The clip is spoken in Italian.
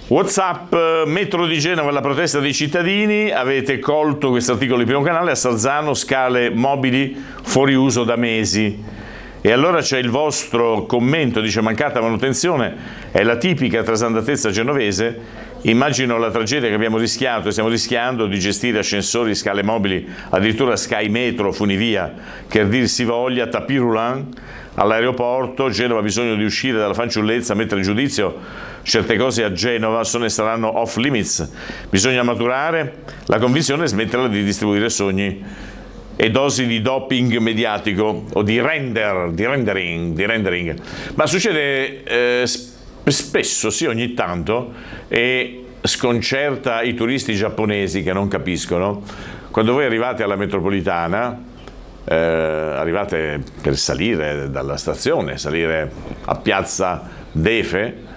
WhatsApp, metro di Genova, la protesta dei cittadini. Avete colto questo articolo di Primo Canale. A Salzano, scale mobili fuori uso da mesi. E allora c'è il vostro commento, dice: mancata manutenzione è la tipica trasandatezza genovese. Immagino la tragedia che abbiamo rischiato e stiamo rischiando di gestire ascensori, scale mobili, addirittura Sky Metro, Funivia, che dir si voglia, tapis roulant all'aeroporto. Genova ha bisogno di uscire dalla fanciullezza, mettere in giudizio certe cose a Genova sono e saranno off limits. Bisogna maturare la convinzione e smetterla di distribuire sogni e dosi di doping mediatico o di rendering. Ma succede spesso, sì, ogni tanto, e sconcerta i turisti giapponesi che non capiscono. Quando voi arrivate alla metropolitana, arrivate per salire dalla stazione, salire a piazza Defe,